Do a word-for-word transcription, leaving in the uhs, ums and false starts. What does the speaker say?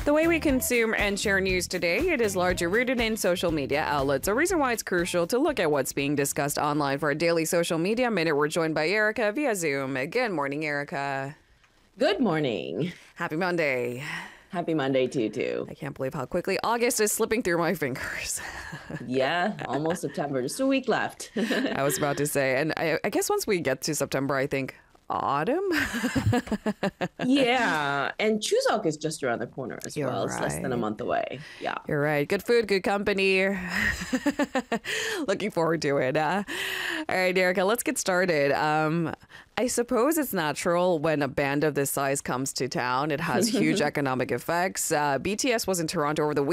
The way we consume and share news today, it is largely rooted in social media outlets. A reason why it's crucial to look at what's being discussed online. For our daily social media minute, we're joined by Erica via Zoom. Good morning, Erica. Good morning. Happy Monday. Happy Monday to you too. I can't believe how quickly August is slipping through my fingers. Yeah, almost September. Just a week left. I was about to say, and I, I guess once we get to September, I think autumn. Yeah, and Chuseok is just around the corner as You're well. It's less than a right. month away. Yeah. You're right. Good food, good company. Looking forward to it. Uh, all right, Erica, let's get started. Um, I suppose it's natural when a band of this size comes to town. It has huge economic effects. Uh, B T S was in Toronto over the weekend.